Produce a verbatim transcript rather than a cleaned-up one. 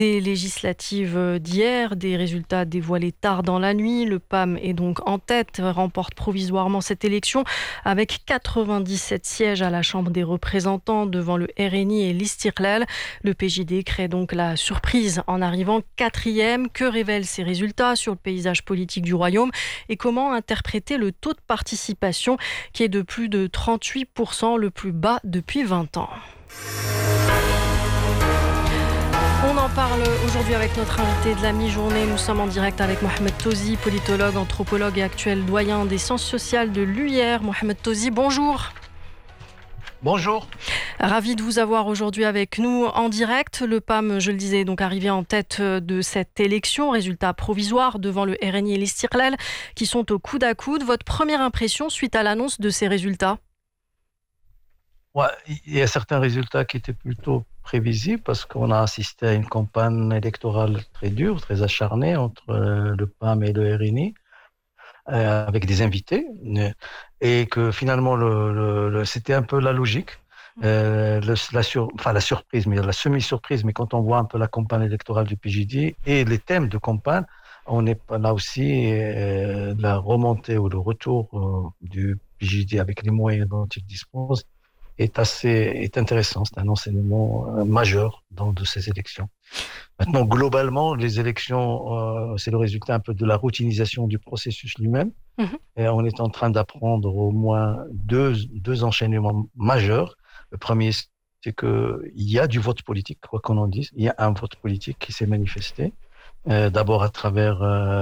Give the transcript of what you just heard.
Des législatives d'hier, des résultats dévoilés tard dans la nuit. Le P A M est donc en tête, remporte provisoirement cette élection avec quatre-vingt-dix-sept sièges à la Chambre des représentants devant le R N I et l'Istiqlal. Le P J D crée donc la surprise en arrivant quatrième. Que révèlent ces résultats sur le paysage politique du Royaume et comment interpréter le taux de participation qui est de plus de trente-huit pour cent, le plus bas depuis vingt ans. On en parle aujourd'hui avec notre invité de la mi-journée. Nous sommes en direct avec Mohamed Tozi, politologue, anthropologue et actuel doyen des sciences sociales de l'U I R. Mohamed Tozi, bonjour. Bonjour. Ravi de vous avoir aujourd'hui avec nous en direct. Le P A M, je le disais, est donc arrivé en tête de cette élection. Résultat provisoire devant le R N I et l'Istiqlal qui sont au coude à coude. Votre première impression suite à l'annonce de ces résultats ? Ouais, il y a certains résultats qui étaient plutôt prévisibles parce qu'on a assisté à une campagne électorale très dure, très acharnée entre euh, le P A M et le R N I, euh, avec des invités, et que finalement le, le, le, c'était un peu la logique, euh, le, la, sur, enfin, la surprise, mais la semi-surprise, mais quand on voit un peu la campagne électorale du P J D et les thèmes de campagne, on est là aussi euh, la remontée ou le retour euh, du P J D avec les moyens dont il dispose est assez est intéressant. C'est un enseignement euh, majeur dans de ces élections. Maintenant, globalement, les élections, euh, c'est le résultat un peu de la routinisation du processus lui-même. Mmh. Et on est en train d'apprendre au moins deux, deux enchaînements majeurs. Le premier, c'est qu'il y a du vote politique, quoi qu'on en dise. Il y a un vote politique qui s'est manifesté. Euh, d'abord à travers euh,